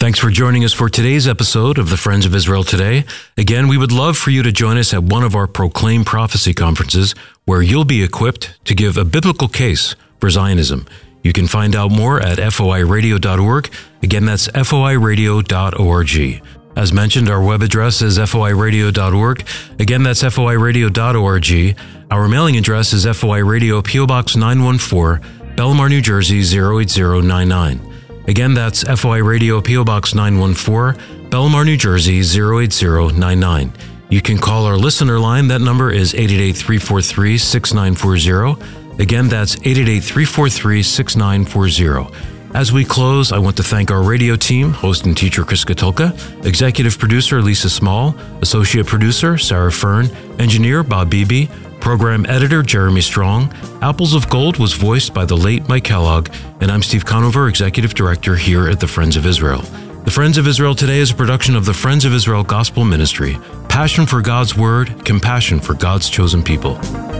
Thanks for joining us for today's episode of the Friends of Israel Today. Again, we would love for you to join us at one of our Proclaim Prophecy conferences where you'll be equipped to give a biblical case for Zionism. You can find out more at foiradio.org. Again, that's foiradio.org. As mentioned, our web address is foiradio.org. Again, that's foiradio.org. Our mailing address is FOI Radio, P.O. Box 914, Belmar, New Jersey 08099. Again, that's FOI Radio, P.O. Box 914, Belmar, New Jersey 08099. You can call our listener line. That number is 888-343-6940. Again, that's 888-343-6940. As we close, I want to thank our radio team, host and teacher Chris Katulka, executive producer Lisa Small, associate producer Sarah Fern, engineer Bob Beebe, program editor Jeremy Strong. Apples of Gold was voiced by the late Mike Kellogg, and I'm Steve Conover, executive director here at the Friends of Israel. The Friends of Israel Today is a production of the Friends of Israel Gospel Ministry. Passion for God's Word, compassion for God's chosen people.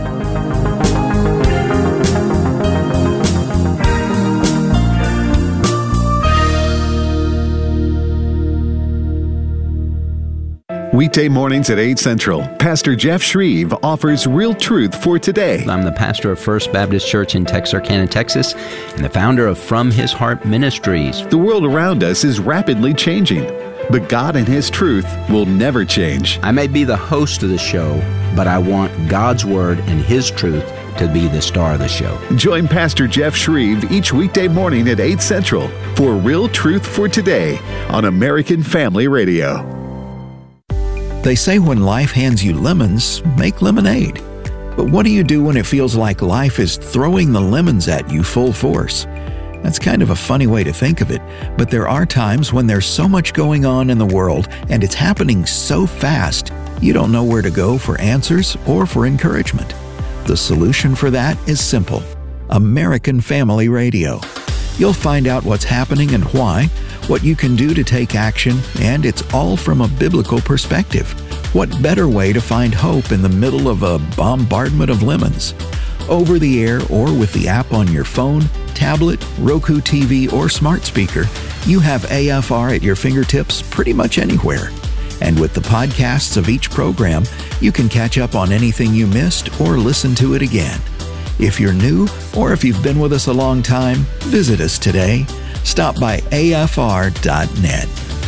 Weekday mornings at 8 Central, Pastor Jeff Shreve offers real truth for today. I'm the pastor of First Baptist Church in Texarkana, Texas, and the founder of From His Heart Ministries. The world around us is rapidly changing, but God and His truth will never change. I may be the host of the show, but I want God's Word and His truth to be the star of the show. Join Pastor Jeff Shreve each weekday morning at 8 Central for Real Truth for Today on American Family Radio. They say when life hands you lemons, make lemonade. But what do you do when it feels like life is throwing the lemons at you full force? That's kind of a funny way to think of it, but there are times when there's so much going on in the world and it's happening so fast, you don't know where to go for answers or for encouragement. The solution for that is simple: American Family Radio. You'll find out what's happening and why, what you can do to take action, and it's all from a biblical perspective. What better way to find hope in the middle of a bombardment of lemons? Over the air or with the app on your phone, tablet, Roku TV, or smart speaker, you have AFR at your fingertips pretty much anywhere. And with the podcasts of each program, you can catch up on anything you missed or listen to it again. If you're new or if you've been with us a long time, visit us today. Stop by afr.net.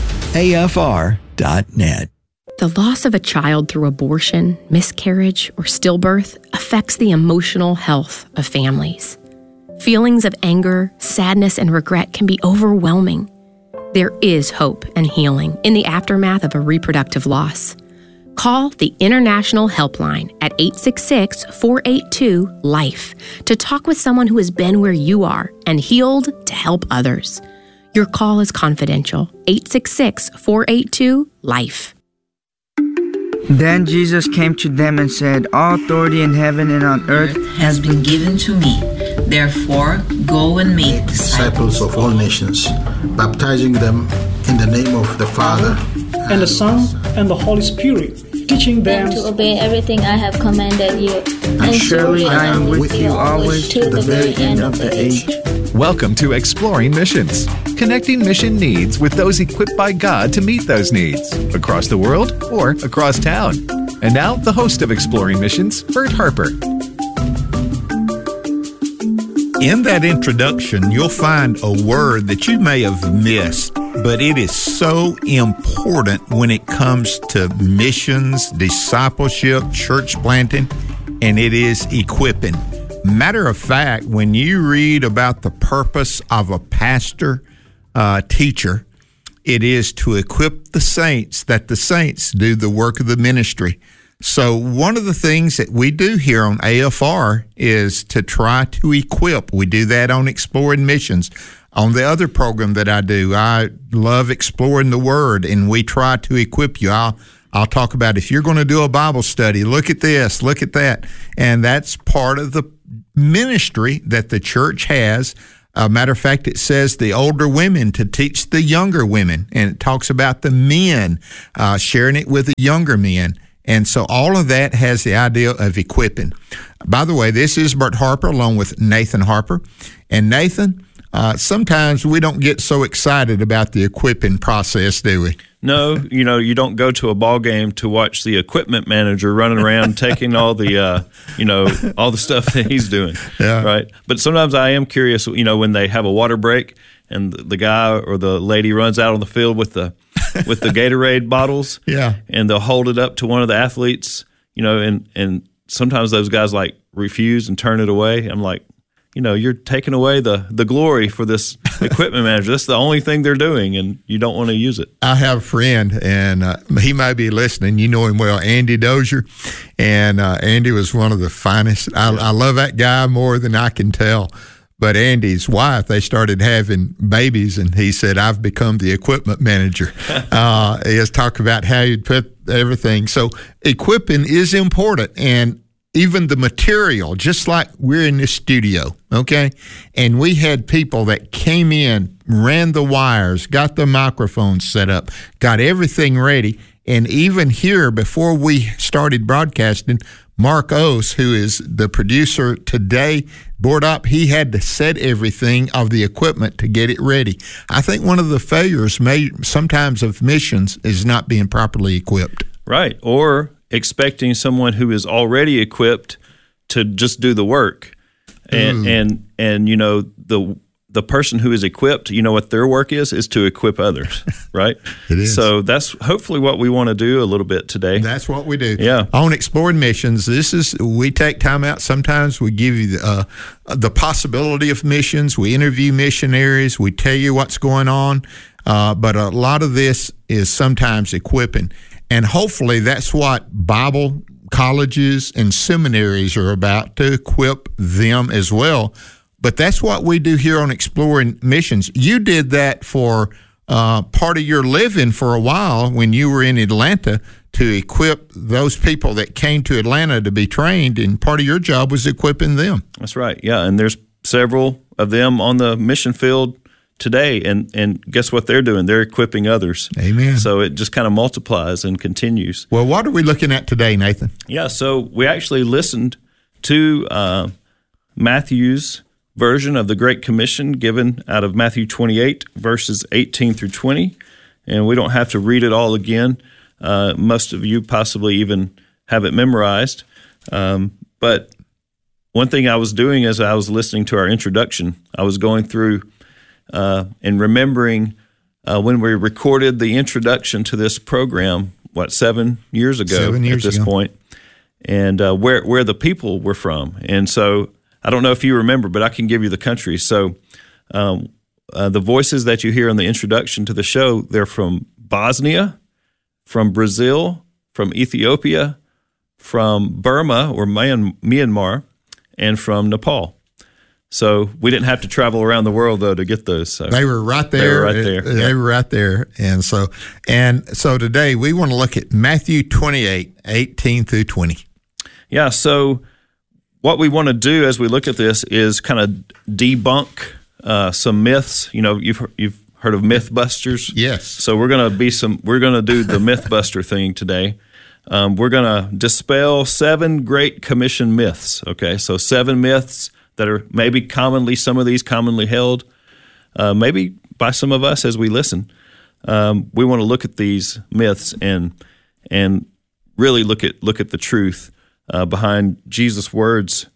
afr.net. The loss of a child through abortion, miscarriage, or stillbirth affects the emotional health of families. Feelings of anger, sadness, and regret can be overwhelming. There is hope and healing in the aftermath of a reproductive loss. Call the International Helpline at 866-482-LIFE to talk with someone who has been where you are and healed to help others. Your call is confidential. 866-482-LIFE. Then Jesus came to them and said, "All authority in heaven and on earth has been given to me. Therefore, go and make disciples of all nations, baptizing them in the name of the Father, and the Son, and the Holy Spirit, teaching them to obey everything I have commanded you. And surely I am with you always to the very end of the age." Welcome to Exploring Missions, connecting mission needs with those equipped by God to meet those needs, across the world or across town. And now, the host of Exploring Missions, Bert Harper. In that introduction, you'll find a word that you may have missed, but it is so important when it comes to missions, discipleship, church planting, and it is equipping. Matter of fact, when you read about the purpose of a pastor, teacher, it is to equip the saints, that the saints do the work of the ministry. So one of the things that we do here on AFR is to try to equip. We do that on Exploring Missions. On the other program that I do, I love Exploring the Word, and we try to equip you. I'll talk about, if you're going to do a Bible study, look at this, look at that. And that's part of the ministry that the church has. Matter of fact, it says the older women to teach the younger women, and it talks about the men sharing it with the younger men. And so all of that has the idea of equipping. By the way, this is Bert Harper along with Nathan Harper. And Nathan, sometimes we don't get so excited about the equipping process, do we? No, you don't go to a ball game to watch the equipment manager running around taking all the, all the stuff that he's doing, right? But sometimes I am curious, when they have a water break and the guy or the lady runs out on the field with the Gatorade bottles, and they'll hold it up to one of the athletes, and sometimes those guys like refuse and turn it away. I'm like, you're taking away the glory for this equipment manager. That's the only thing they're doing, and you don't want to use it. I have a friend, and he might be listening. You know him well, Andy Dozier. And Andy was one of the finest. I love that guy more than I can tell. But Andy's wife, they started having babies, and he said, I've become the equipment manager. He was talking about how you'd put everything. So equipping is important, and even the material, just like we're in this studio, okay? And we had people that came in, ran the wires, got the microphones set up, got everything ready. And even here, before we started broadcasting, Mark Ose, who is the producer today, board up, he had to set everything of the equipment to get it ready. I think one of the failures sometimes of missions is not being properly equipped. Right, or expecting someone who is already equipped to just do the work, and the person who is equipped, what their work is to equip others, right? It is. So that's hopefully what we want to do a little bit today. That's what we do. Yeah. On Exploring Missions, we take time out. Sometimes we give you the possibility of missions. We interview missionaries. We tell you what's going on. But a lot of this is sometimes equipping. And hopefully that's what Bible colleges and seminaries are about, to equip them as well. But that's what we do here on Exploring Missions. You did that for part of your living for a while when you were in Atlanta, to equip those people that came to Atlanta to be trained, and part of your job was equipping them. That's right, yeah. And there's several of them on the mission field today, and guess what they're doing? They're equipping others. Amen. So it just kind of multiplies and continues. Well, what are we looking at today, Nathan? Yeah, so we actually listened to Matthew's version of the Great Commission given out of Matthew 28, verses 18 through 20, and we don't have to read it all again. Most of you possibly even have it memorized. But one thing I was doing as I was listening to our introduction, I was going through and remembering when we recorded the introduction to this program, 7 years ago? 7 years at this ago. point, and where the people were from. And so I don't know if you remember, but I can give you the countries. So the voices that you hear in the introduction to the show, they're from Bosnia, from Brazil, from Ethiopia, from Burma or Myanmar, and from Nepal. So we didn't have to travel around the world, though, to get those. So they were right there. They were right there. They were right there. And so today we want to look at Matthew 28, 18 through 20. Yeah, so what we want to do as we look at this is kind of debunk some myths. You've heard of Mythbusters? Yes. So we're going to do the Mythbuster thing today. We're going to dispel 7 Great Commission myths. Okay, so 7 myths that are maybe some of these commonly held, maybe by some of us as we listen. We want to look at these myths and really look at the truth behind Jesus' words,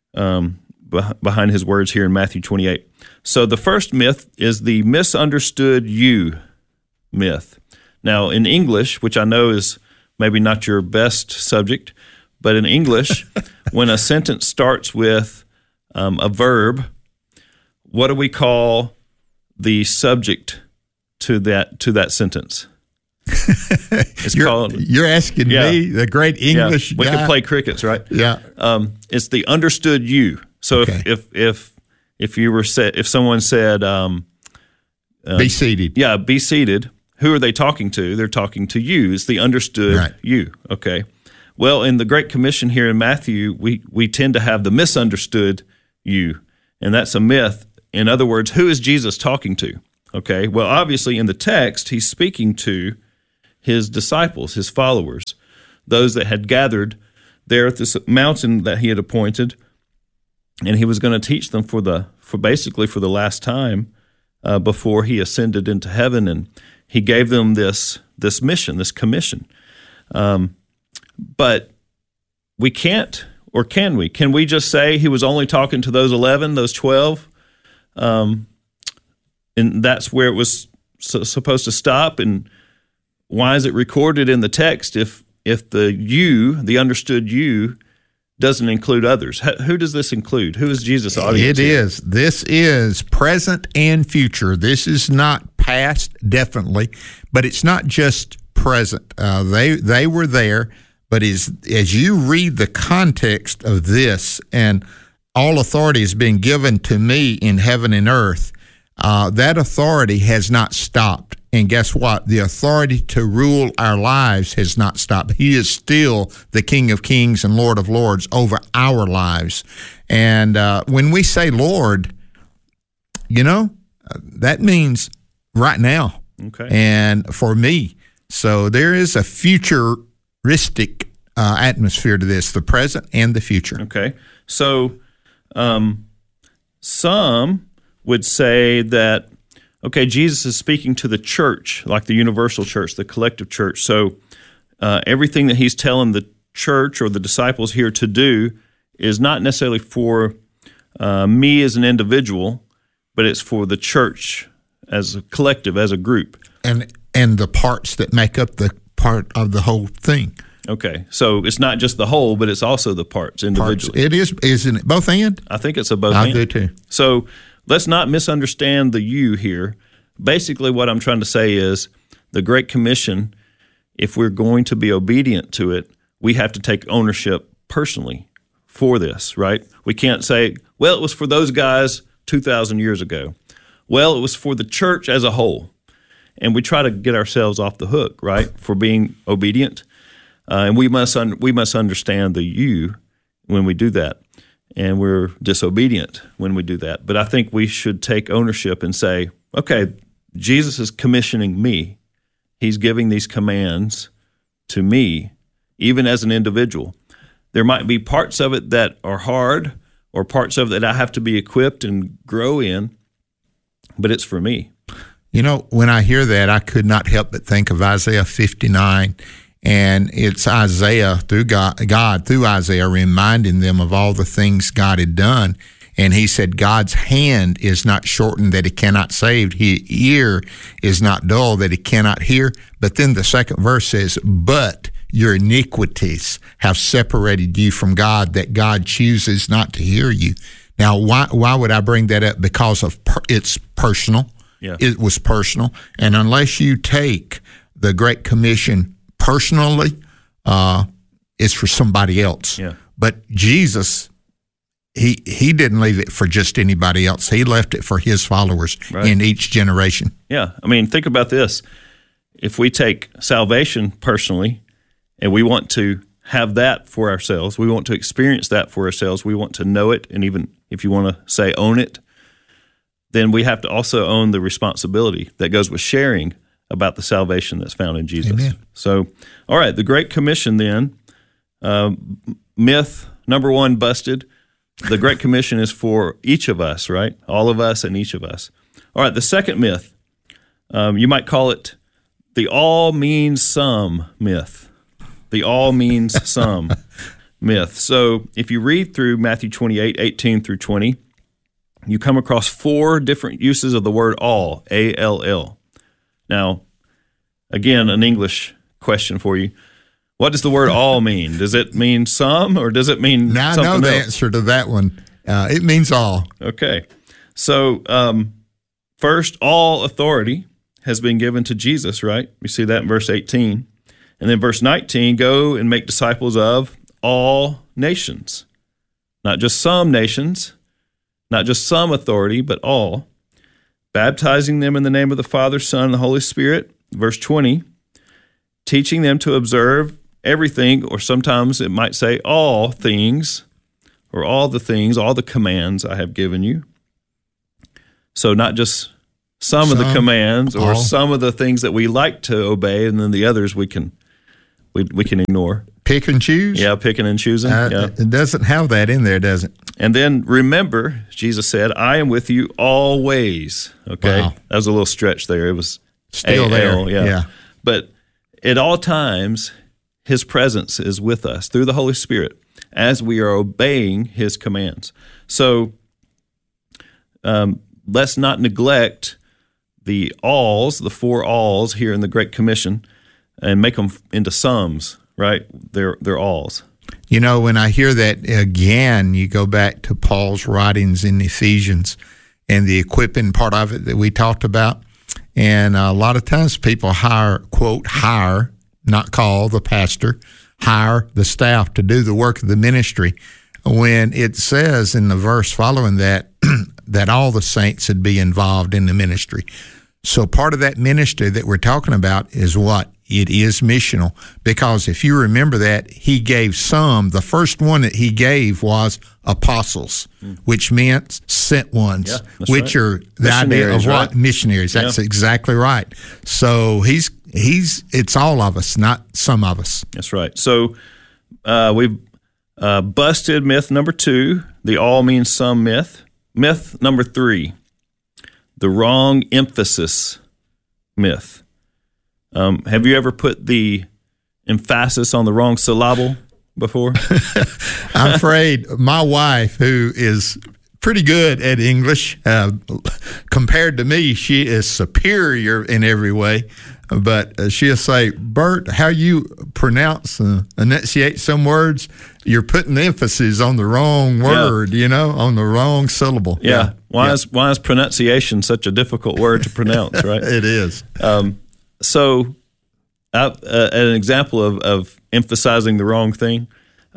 behind his words here in Matthew 28. So the first myth is the misunderstood you myth. Now, in English, which I know is maybe not your best subject, but in English, when a sentence starts with a verb, what do we call the subject to that sentence? You're asking me, the great English guy? We can play crickets, right? Yeah. It's the understood you. So okay. if someone said, be seated. Yeah, be seated. Who are they talking to? They're talking to you. It's the understood you. Okay. Well, in the Great Commission here in Matthew, we tend to have the misunderstood you, and that's a myth. In other words, who is Jesus talking to? Okay. Well, obviously in the text, he's speaking to his disciples, his followers, those that had gathered there at this mountain that he had appointed. and he was going to teach them for basically the last time before he ascended into heaven, and he gave them this mission, this commission. But we can't, or can we? Can we just say he was only talking to those 11, those 12, and that's where it was supposed to stop? And why is it recorded in the text if the understood you doesn't include others? Who does this include? Who is Jesus' audience? It is. This is present and future. This is not past, definitely, but it's not just present. They were there, but as you read the context of this, and all authority has been given to me in heaven and earth, that authority has not stopped. And guess what? The authority to rule our lives has not stopped. He is still the King of Kings and Lord of Lords over our lives. And when we say Lord, that means right now. Okay. And for me. So there is a futuristic atmosphere to this, the present and the future. Okay. So some would say that, okay, Jesus is speaking to the church, like the universal church, the collective church. So everything that he's telling the church or the disciples here to do is not necessarily for me as an individual, but it's for the church as a collective, as a group. And the parts that make up the part of the whole thing. Okay, so it's not just the whole, but it's also the parts individually. It is, isn't it? Both and? I think it's a both and. I do too. So let's not misunderstand the you here. Basically, what I'm trying to say is the Great Commission, if we're going to be obedient to it, we have to take ownership personally for this, right? We can't say, well, it was for those guys 2,000 years ago. Well, it was for the church as a whole. And we try to get ourselves off the hook, right, for being obedient. And we must understand the you when we do that. And we're disobedient when we do that. But I think we should take ownership and say, okay, Jesus is commissioning me. He's giving these commands to me, even as an individual. There might be parts of it that are hard or parts of it that I have to be equipped and grow in, but it's for me. When I hear that, I could not help but think of Isaiah 59, and it's Isaiah through God through Isaiah reminding them of all the things God had done. And he said, God's hand is not shortened that he cannot save. His ear is not dull that he cannot hear. But then the second verse says, but your iniquities have separated you from God, that God chooses not to hear you. Now, why would I bring that up? Because of it's personal. Yeah. It was personal. And unless you take the Great Commission personally, it's for somebody else. Yeah. But Jesus, he didn't leave it for just anybody else. He left it for his followers in each generation. Yeah. I mean, think about this. If we take salvation personally and we want to have that for ourselves, we want to experience that for ourselves, we want to know it, and even if you want to say own it, then we have to also own the responsibility that goes with sharing about the salvation that's found in Jesus. Amen. So, all right, the Great Commission then, myth number one busted. The Great Commission is for each of us, right? All of us and each of us. All right, the second myth, you might call it the all means some myth. The all means some myth. So if you read through Matthew 28, 18 through 20, you come across 4 different uses of the word all, A-L-L. Now, again, an English question for you. What does the word all mean? Does it mean some, or does it mean something else? I know the answer to that one. It means all. Okay. So first, all authority has been given to Jesus, right? We see that in verse 18. And then verse 19, go and make disciples of all nations. Not just some nations, not just some authority, but all. Baptizing them in the name of the Father, Son, and the Holy Spirit. Verse 20, teaching them to observe everything, or sometimes it might say all things, or all the things, all the commands I have given you. So not just some of the commands or some of the things that we like to obey, and then the others we can ignore. Pick and choose? Yeah, picking and choosing. It doesn't have that in there, does it? And then remember, Jesus said, I am with you always. Okay. Wow. That was a little stretch there. It was still there. Yeah. But at all times, his presence is with us through the Holy Spirit as we are obeying his commands. So let's not neglect the alls, the 4 alls here in the Great Commission, and make them into sums, right? They're alls. You know, when I hear that again, you go back to Paul's writings in Ephesians and the equipping part of it that we talked about. And a lot of times people hire, not call the pastor, hire the staff to do the work of the ministry. When it says in the verse following that, that all the saints would be involved in the ministry. So part of that ministry that we're talking about is what? It is missional. Because if you remember that, he gave some. The first one that he gave was apostles, which meant sent ones, which are the idea of what? Right? Missionaries. That's exactly right. So it's all of us, not some of us. That's right. So we've busted myth number 2, the all means some myth. Myth number 3, the wrong emphasis myth. Have you ever put the emphasis on the wrong syllable before? I'm afraid my wife, who is pretty good at English, compared to me, she is superior in every way. But she'll say, Bert, how you pronounce, enunciate some words, you're putting the emphasis on the wrong word, on the wrong syllable. Yeah. Why is pronunciation such a difficult word to pronounce, right? It is. So an example of emphasizing the wrong thing,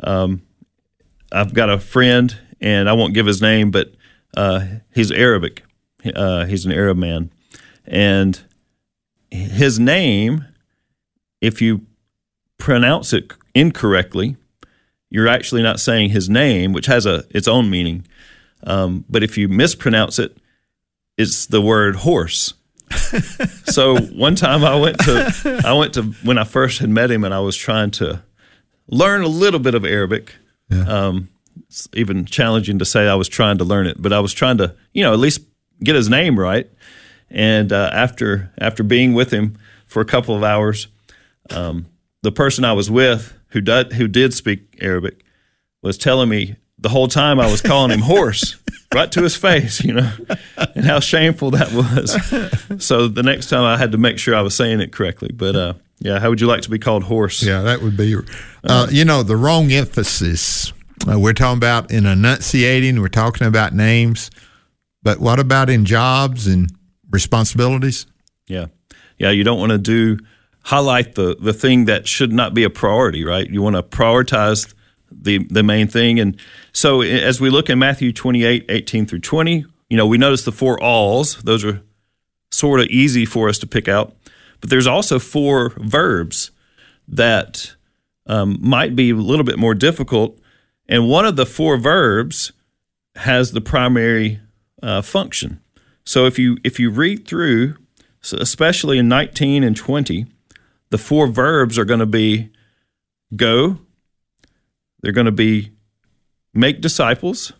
I've got a friend, and I won't give his name, but he's Arabic. He's an Arab man. And his name, if you pronounce it incorrectly, you're actually not saying his name, which has its own meaning. But if you mispronounce it, it's the word horse. So one time I went to when I first had met him, and I was trying to learn a little bit of Arabic. Yeah. It's even challenging to say I was trying to learn it, but I was trying to, at least get his name right. And after being with him for a couple of hours, the person I was with who did speak Arabic was telling me the whole time I was calling him horse, right to his face, and how shameful that was. So the next time I had to make sure I was saying it correctly. But how would you like to be called horse? Yeah, that would be, the wrong emphasis. We're talking about in enunciating, we're talking about names, but what about in jobs and responsibilities? Yeah, you don't want to highlight the thing that should not be a priority, right? You want to prioritize the main thing. And so as we look in Matthew 28, 18 through 20, we notice the 4 alls. Those are sort of easy for us to pick out. But there's also 4 verbs that might be a little bit more difficult. And one of the 4 verbs has the primary function. So if you read through, so especially in 19 and 20, the 4 verbs are going to be go, they're going to be make disciples,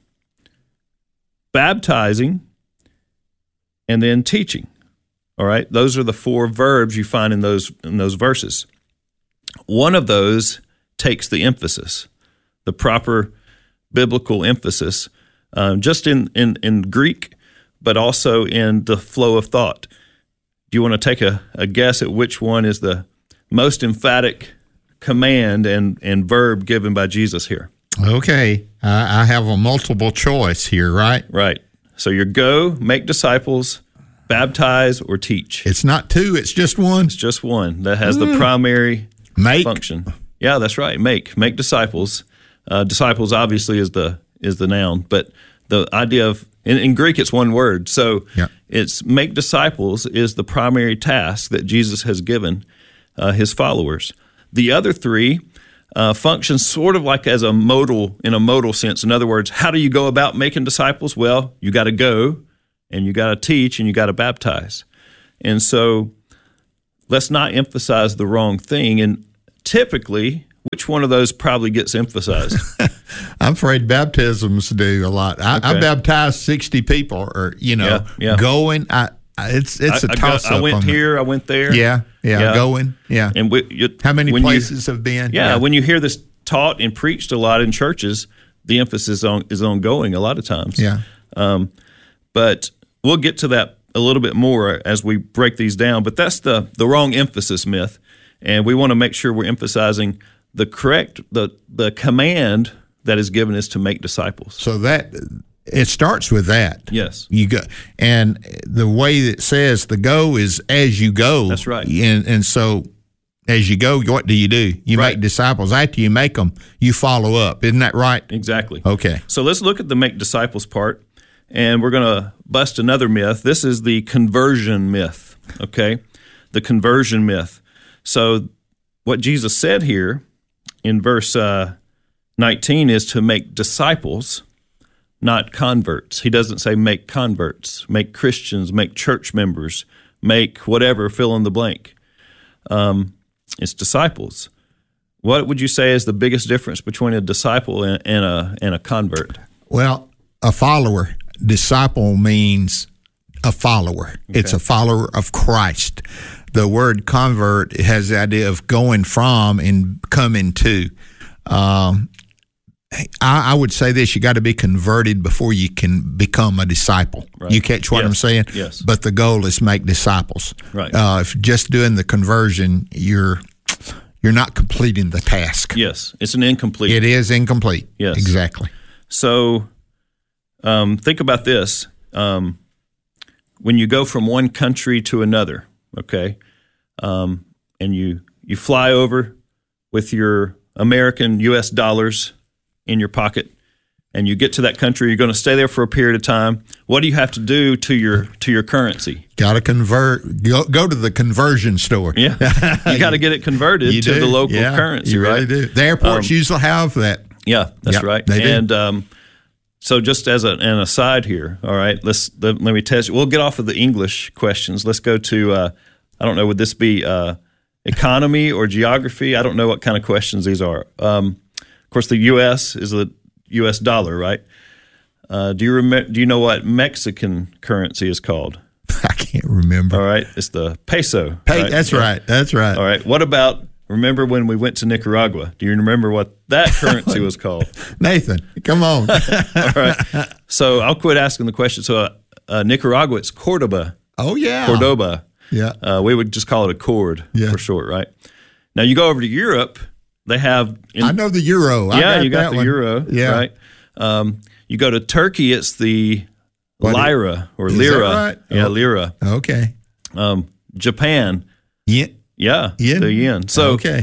baptizing, and then teaching. All right, those are the 4 verbs you find in those verses. One of those takes the emphasis, the proper biblical emphasis, just in Greek, but also in the flow of thought. Do you want to take a guess at which one is the most emphatic command and verb given by Jesus here? Okay. I have a multiple choice here, right? Right. So you're go, make disciples, baptize, or teach. It's not 2, it's just 1? It's just 1 that has the primary function. Yeah, that's right. Make disciples. Disciples obviously is the noun, but the idea of in Greek it's 1 word. So it's make disciples is the primary task that Jesus has given his followers. The other 3 function sort of like as in a modal sense. In other words, how do you go about making disciples? Well, you got to go, and you got to teach, and you got to baptize. And so let's not emphasize the wrong thing. And typically, which one of those probably gets emphasized? I'm afraid baptisms do a lot. I baptized 60 people, or going. It's a toss up. I went here. I went there. Yeah. Going. Yeah. And how many places have been? Yeah, when you hear this taught and preached a lot in churches, the emphasis is on going a lot of times. Yeah. But we'll get to that a little bit more as we break these down. But that's the wrong emphasis myth, and we want to make sure we're emphasizing the correct the command that is given is to make disciples. So that it starts with that. Yes. You go, and the way it says the go is as you go. That's right. And so as you go, what do? You make disciples. After you make them, you follow up. Isn't that right? Exactly. Okay. So let's look at the make disciples part, and we're going to bust another myth. This is the conversion myth, okay? The conversion myth. So what Jesus said here in verse 19 is to make disciples, not converts. He doesn't say make converts, make Christians, make church members, make whatever, fill in the blank. It's disciples. What would you say is the biggest difference between a disciple and a convert? Well, a follower. Disciple means a follower. Okay. It's a follower of Christ. The word convert has the idea of going from and coming to. I would say this: you got to be converted before you can become a disciple. Right. You catch what I'm saying? Yes. But the goal is make disciples. Right. If just doing the conversion, you're not completing the task. Yes, it's an incomplete. It is incomplete. Yes, exactly. So, think about this: when you go from one country to another, okay, and you fly over with your American U.S. dollars in your pocket, and you get to that country, you're going to stay there for a period of time. What do you have to do to your currency? Got to convert. Go to the conversion store. Yeah, you got to get it converted to the local currency. You really right? do. The airports usually have that. Yeah, that's right. They do. And so, just as an aside here, all right, let me test you. We'll get off of the English questions. Let's go to I don't know. Would this be economy or geography? I don't know what kind of questions these are. Of course, the U.S. is the U.S. dollar, right? Do you know what Mexican currency is called? I can't remember. All right, it's the peso. Right? That's right. That's right. All right. What about? Remember when we went to Nicaragua? Do you remember what that currency was called? Nathan, come on. All right. So I'll quit asking the question. So Nicaragua, it's Cordoba. Oh yeah, Cordoba. Yeah. We would just call it a cord for short, right? Now you go over to Europe. They have. I know the euro. You got the euro. Yeah. Right. You go to Turkey, it's the lira or lira. Is that right? Yeah, lira. Okay. Japan. Yen. Yeah, yen. The yen. So okay.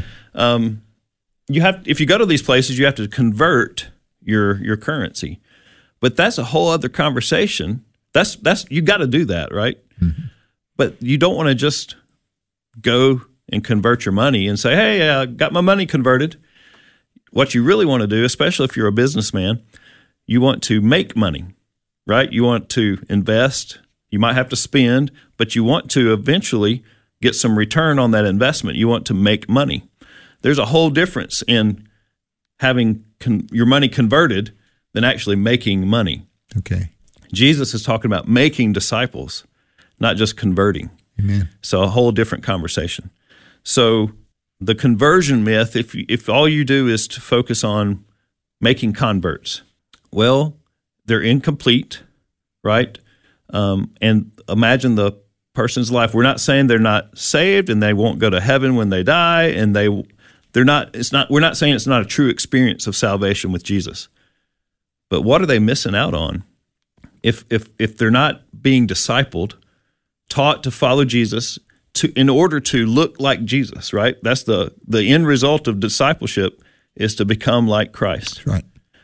You have, if you go to these places, you have to convert your currency, but that's a whole other conversation. That's you got to do that, right? Mm-hmm. But you don't want to just go and convert your money and say, hey, I got my money converted. What you really want to do, especially if you're a businessman, you want to make money, right? You want to invest. You might have to spend, but you want to eventually get some return on that investment. You want to make money. There's a whole difference in having your money converted than actually making money. Okay. Jesus is talking about making disciples, not just converting. Amen. So a whole different conversation. So the conversion myth, if all you do is to focus on making converts, well, they're incomplete, right? And imagine the person's life. We're not saying they're not saved and they won't go to heaven when they die, and they're not. It's not. We're not saying it's not a true experience of salvation with Jesus. But what are they missing out on if they're not being discipled, taught to follow Jesus in order to look like Jesus, right? That's the end result of discipleship, is to become like Christ. Right.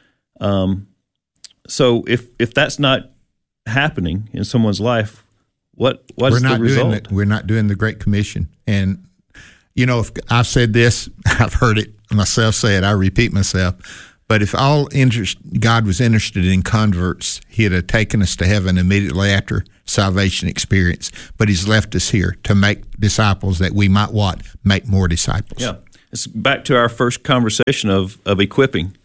So if that's not happening in someone's life, what is the result? We're not doing the Great Commission. And, you know, if I've said this, I've heard it myself say it, I repeat myself. But if God was interested in converts, he'd have taken us to heaven immediately after salvation experience. But he's left us here to make disciples that we might make more disciples. Yeah. It's back to our first conversation of equipping. Right.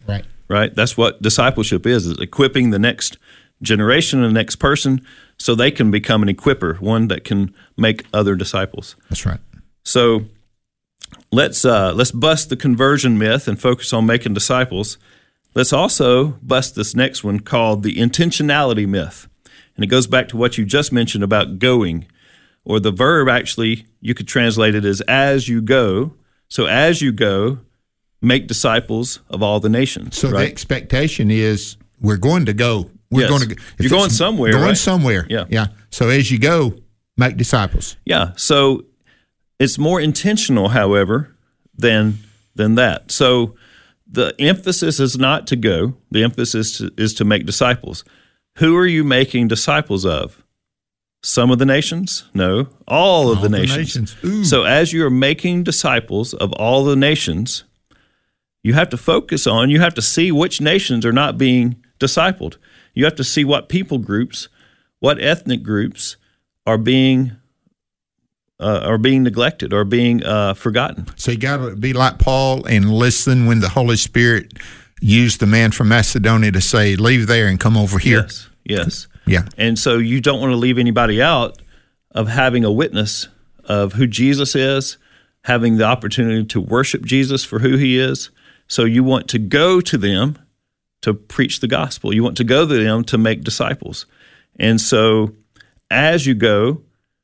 right? That's what discipleship is equipping the next generation and the next person so they can become an equipper, one that can make other disciples. That's right. So let's bust the conversion myth and focus on making disciples. Let's also bust this next one called the intentionality myth. And it goes back to what you just mentioned about going, or the verb actually, you could translate it as you go. So as you go, make disciples of all the nations. So right? The expectation is we're going to go. We're going to go. You're going somewhere, Going right? somewhere. Yeah. So as you go, make disciples. Yeah. So it's more intentional, however, than that. So the emphasis is not to go. The emphasis is to make disciples. Who are you making disciples of? Some of the nations? No, all of the nations. So as you are making disciples of all the nations, you have to focus on, you have to see which nations are not being discipled. You have to see what people groups, what ethnic groups are being neglected or being forgotten. So you got to be like Paul and listen when the Holy Spirit used the man from Macedonia to say, leave there and come over here. Yes. Yeah. And so you don't want to leave anybody out of having a witness of who Jesus is, having the opportunity to worship Jesus for who he is. So you want to go to them to preach the gospel. You want to go to them to make disciples. And so as you go,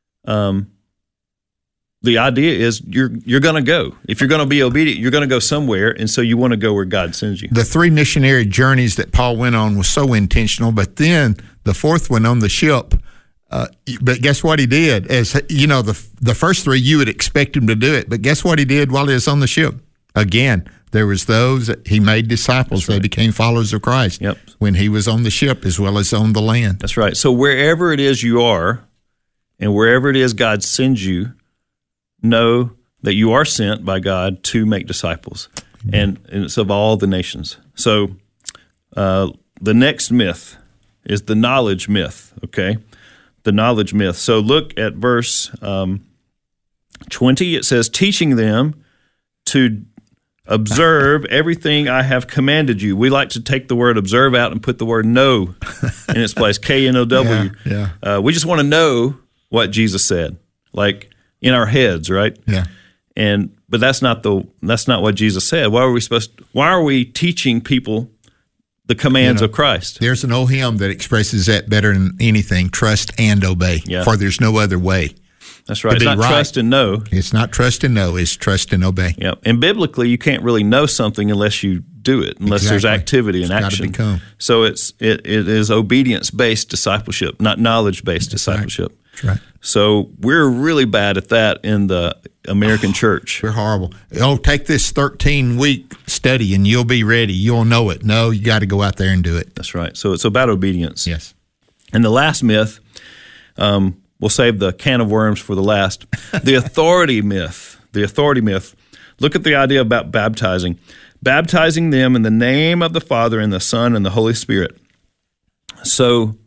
the idea is you're going to go. If you're going to be obedient, you're going to go somewhere, and so you want to go where God sends you. The 3 missionary journeys that Paul went on was so intentional, but then the 4th one on the ship, but guess what he did? As you know, the first 3, you would expect him to do it, but guess what he did while he was on the ship? Again, there was those that he made disciples. That's right. They became followers of Christ when he was on the ship as well as on the land. That's right. So wherever it is you are and wherever it is God sends you, know that you are sent by God to make disciples, and it's of all the nations. So the next myth is the knowledge myth, okay? The knowledge myth. So look at verse 20. It says, teaching them to observe everything I have commanded you. We like to take the word observe out and put the word know in its place, K-N-O-W. Yeah. We just want to know what Jesus said, like in our heads, right? Yeah. But that's not what Jesus said. Why are we teaching people the commands of Christ? There's an old hymn that expresses that better than anything: trust and obey. Yeah. For there's no other way. That's right. It's not trust and know. It's not trust and know. It's trust and obey. Yeah. And biblically, you can't really know something unless you do it, unless there's activity and action. Become. So it is obedience-based discipleship, not knowledge-based discipleship. Right. That's right. So we're really bad at that in the American church. We're horrible. Take this 13-week study and you'll be ready. You'll know it. No, you got to go out there and do it. That's right. So it's about obedience. Yes. And the last myth, we'll save the can of worms for the last. The authority myth. The authority myth. Look at the idea about baptizing. Baptizing them in the name of the Father and the Son and the Holy Spirit. So,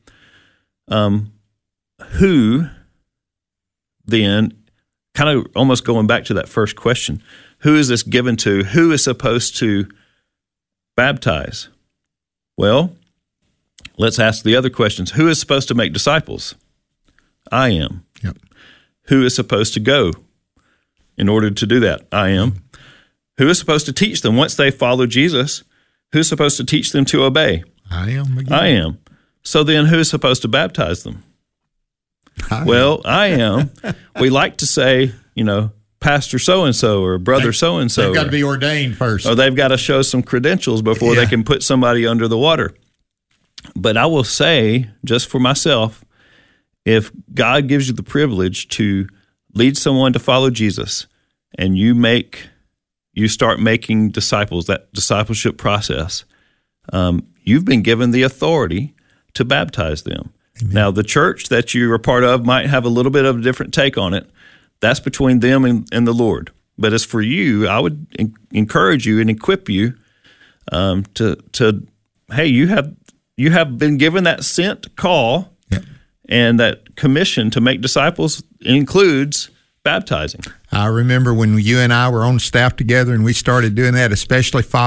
who then, kind of almost going back to that first question, who is this given to? Who is supposed to baptize? Well, let's ask the other questions. Who is supposed to make disciples? I am. Yep. Who is supposed to go in order to do that? I am. Who is supposed to teach them once they follow Jesus? Who's supposed to teach them to obey? I am. Again. I am. So then who's supposed to baptize them? I am. We like to say, Pastor so-and-so or Brother so-and-so. They've got to be ordained first. Or they've got to show some credentials before they can put somebody under the water. But I will say, just for myself, if God gives you the privilege to lead someone to follow Jesus and you start making disciples, that discipleship process, you've been given the authority to baptize them. Amen. Now, the church that you're a part of might have a little bit of a different take on it. That's between them and the Lord. But as for you, I would encourage you and equip you hey, you have been given that sent call, and that commission to make disciples includes baptizing. I remember when you and I were on staff together and we started doing that, especially